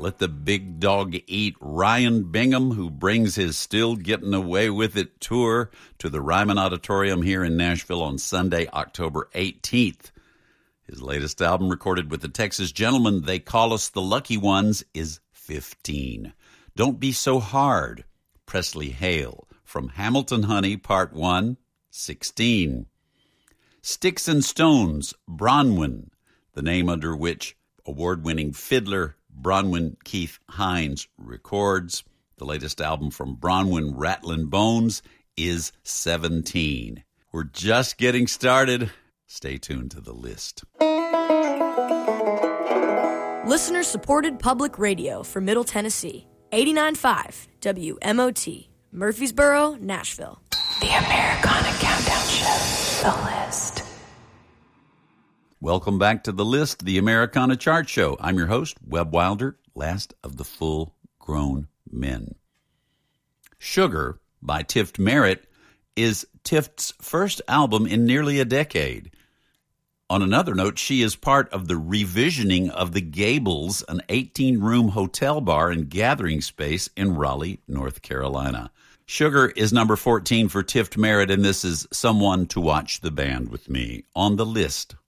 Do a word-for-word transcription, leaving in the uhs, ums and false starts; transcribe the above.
Let the Big Dog Eat. Ryan Bingham, who brings his Still Getting Away With It tour to the Ryman Auditorium here in Nashville on Sunday, October eighteenth. His latest album, recorded with the Texas Gentlemen They Call Us the Lucky Ones, is fifteen. Don't Be So Hard, Presley Hale, from Hamilton Honey, Part one, sixteen. Sticks and Stones, Bronwyn, the name under which award-winning fiddler Bronwyn Keith Hines records. The latest album from Bronwyn, Rattlin' Bones, is seventeen. We're just getting started. Stay tuned to the list. Listener-supported public radio for Middle Tennessee. eighty-nine point five W M O T, Murfreesboro, Nashville. The Americana Countdown Show, The List. Welcome back to The List, the Americana Chart Show. I'm your host, Webb Wilder, last of the full-grown men. Sugar by Tift Merritt is Tift's first album in nearly a decade. On another note, she is part of the revisioning of the Gables, an eighteen-room hotel bar and gathering space in Raleigh, North Carolina. Sugar is number fourteen for Tift Merritt, and this is Someone to Watch the Band with Me on The List.